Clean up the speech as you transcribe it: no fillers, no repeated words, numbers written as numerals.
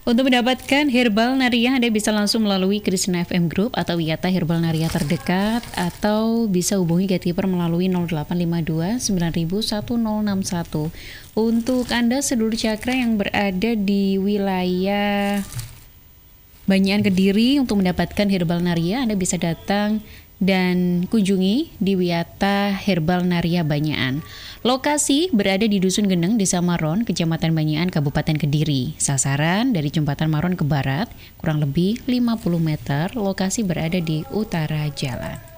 Untuk mendapatkan Herbal Naria, Anda bisa langsung melalui Krishna FM Group atau Wiyata Herbal Naria terdekat, atau bisa hubungi Gatekeeper melalui 0852 9000 1061. Untuk Anda sedulur cakra yang berada di wilayah Banyan Kediri, untuk mendapatkan Herbal Naria, Anda bisa datang dan kunjungi di Wiyata Herbal Naria Banyan. Lokasi berada di Dusun Geneng, Desa Maron, Kecamatan Banyan, Kabupaten Kediri. Sasaran dari Jembatan Maron ke barat, kurang lebih 50 meter. Lokasi berada di utara jalan.